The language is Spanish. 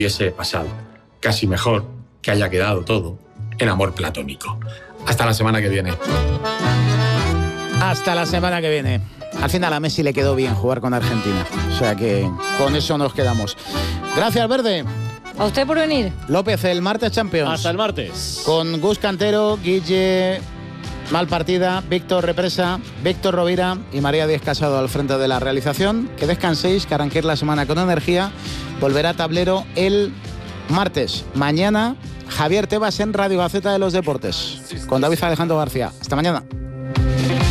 hubiese pasado. Casi mejor que haya quedado todo en amor platónico. Hasta la semana que viene. Hasta la semana que viene. Al final a Messi le quedó bien jugar con Argentina. O sea que con eso nos quedamos. Gracias, Verde. A usted por venir. López, el martes Champions. Hasta el martes. Con Gus Cantero, Guille Malpartida, Víctor Represa, Víctor Rovira y María Díez Casado al frente de la realización. Que descanséis, que arranquéis la semana con energía. Volverá a Tablero el martes. Mañana, Javier Tebas en Radio Gaceta de los Deportes. Con David Alejandro García. Hasta mañana.